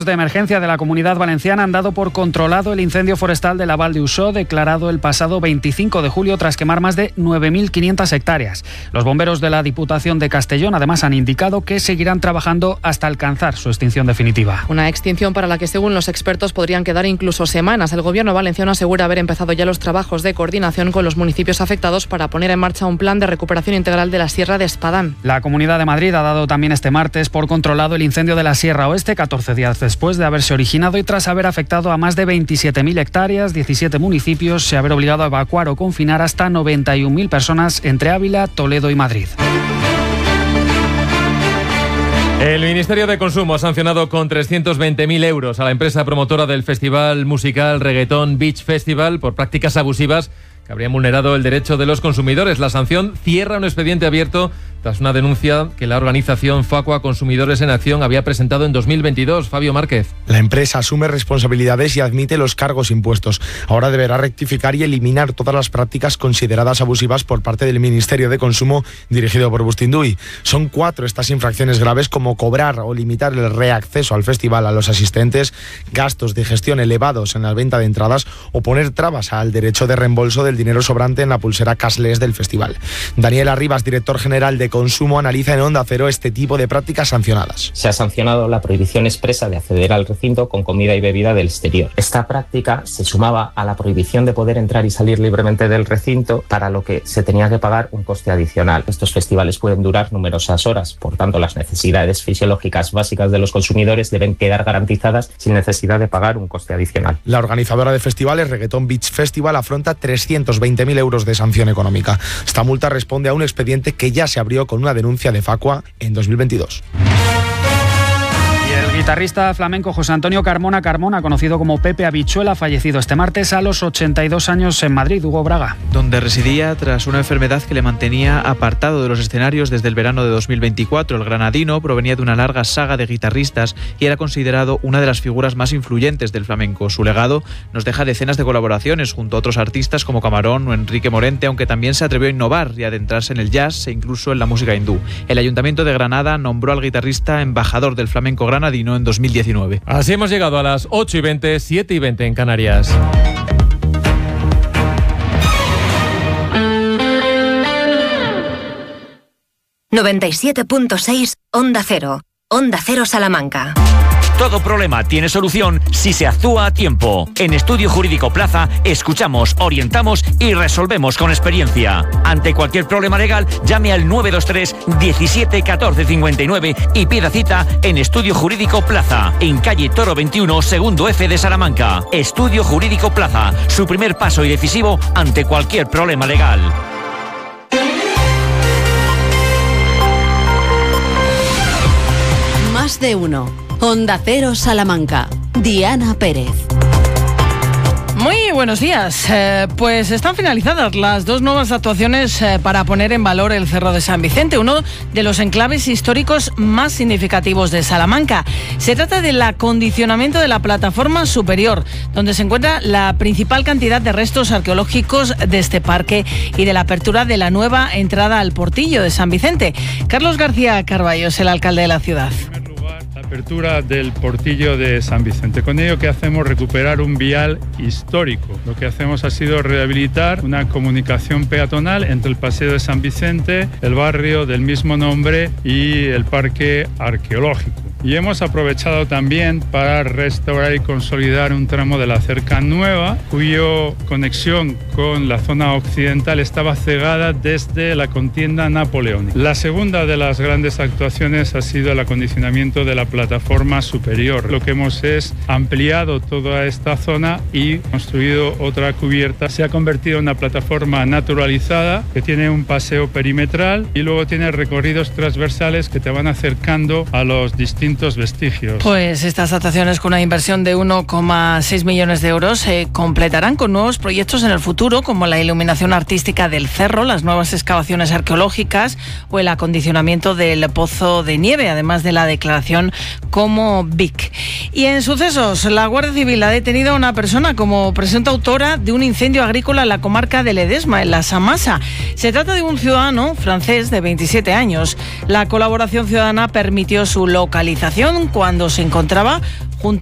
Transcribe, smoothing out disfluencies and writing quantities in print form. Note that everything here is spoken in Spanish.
De emergencia de la Comunidad Valenciana han dado por controlado el incendio forestal de la Val de Uixó, declarado el pasado 25 de julio tras quemar más de 9.500 hectáreas. Los bomberos de la Diputación de Castellón además han indicado que seguirán trabajando hasta alcanzar su extinción definitiva. Una extinción para la que, según los expertos, podrían quedar incluso semanas. El Gobierno valenciano asegura haber empezado ya los trabajos de coordinación con los municipios afectados para poner en marcha un plan de recuperación integral de la Sierra de Espadán. La Comunidad de Madrid ha dado también este martes por controlado el incendio de la Sierra Oeste, 14 días después de haberse originado y tras haber afectado a más de 27.000 hectáreas, 17 municipios, y haber obligado a evacuar o confinar hasta 91.000 personas entre Ávila, Toledo y Madrid. El Ministerio de Consumo ha sancionado con 320.000 euros a la empresa promotora del festival musical Reggaeton Beach Festival por prácticas abusivas que habrían vulnerado el derecho de los consumidores. La sanción cierra un expediente abierto tras una denuncia que la organización Facua Consumidores en Acción había presentado en 2022. Fabio Márquez. La empresa asume responsabilidades y admite los cargos impuestos. Ahora deberá rectificar y eliminar todas las prácticas consideradas abusivas por parte del Ministerio de Consumo dirigido por Bustinduy. Son 4 estas infracciones graves, como cobrar o limitar el reacceso al festival a los asistentes, gastos de gestión elevados en la venta de entradas o poner trabas al derecho de reembolso del dinero sobrante en la pulsera cashless del festival. Daniel Arribas, director general de Consumo, analiza en Onda Cero este tipo de prácticas sancionadas. Se ha sancionado la prohibición expresa de acceder al recinto con comida y bebida del exterior. Esta práctica se sumaba a la prohibición de poder entrar y salir libremente del recinto, para lo que se tenía que pagar un coste adicional. Estos festivales pueden durar numerosas horas, por tanto las necesidades fisiológicas básicas de los consumidores deben quedar garantizadas sin necesidad de pagar un coste adicional. La organizadora de festivales Reggaeton Beach Festival afronta 320.000 euros de sanción económica. Esta multa responde a un expediente que ya se abrió con una denuncia de Facua en 2022. El guitarrista flamenco José Antonio Carmona, conocido como Pepe Habichuela, fallecido este martes a los 82 años en Madrid. Hugo Braga. Donde residía tras una enfermedad que le mantenía apartado de los escenarios desde el verano de 2024. El granadino provenía de una larga saga de guitarristas y era considerado una de las figuras más influyentes del flamenco. Su legado nos deja decenas de colaboraciones junto a otros artistas como Camarón o Enrique Morente, aunque también se atrevió a innovar y adentrarse en el jazz e incluso en la música hindú. El Ayuntamiento de Granada nombró al guitarrista embajador del flamenco granadino en 2019. Así hemos llegado a las 8:20, 7:20 en Canarias. ...97.6 Onda Cero. Onda Cero Salamanca. Todo problema tiene solución si se actúa a tiempo. En Estudio Jurídico Plaza escuchamos, orientamos y resolvemos con experiencia. Ante cualquier problema legal, llame al 923 17 14 59 y pida cita en Estudio Jurídico Plaza, en calle Toro 21, segundo F de Salamanca. Estudio Jurídico Plaza, su primer paso y decisivo ante cualquier problema legal. Más de uno. Onda Cero Salamanca. Diana Pérez. Muy buenos días. Pues están finalizadas las 2 nuevas actuaciones para poner en valor el Cerro de San Vicente, uno de los enclaves históricos más significativos de Salamanca. Se trata del acondicionamiento de la plataforma superior, donde se encuentra la principal cantidad de restos arqueológicos de este parque, y de la apertura de la nueva entrada al Portillo de San Vicente. Carlos García Carballo es el alcalde de la ciudad. La apertura del Portillo de San Vicente. Con ello, que hacemos recuperar un vial histórico. Lo que hacemos ha sido rehabilitar una comunicación peatonal entre el Paseo de San Vicente, el barrio del mismo nombre y el parque arqueológico. Y hemos aprovechado también para restaurar y consolidar un tramo de la Cerca Nueva, cuya conexión con la zona occidental estaba cegada desde la contienda napoleónica. La segunda de las grandes actuaciones ha sido el acondicionamiento de la plataforma superior. Lo que hemos es ampliado toda esta zona y construido otra cubierta. Se ha convertido en una plataforma naturalizada que tiene un paseo perimetral y luego tiene recorridos transversales que te van acercando a los distintos vestigios. Pues estas actuaciones, con una inversión de 1,6 millones de euros, se completarán con nuevos proyectos en el futuro, como la iluminación artística del cerro, las nuevas excavaciones arqueológicas o el acondicionamiento del pozo de nieve, además de la declaración como BIC. Y en sucesos, la Guardia Civil ha detenido a una persona como presunta autora de un incendio agrícola en la comarca de Ledesma, en la Samasa. Se trata de un ciudadano francés de 27 años. La colaboración ciudadana permitió su localización cuando se encontraba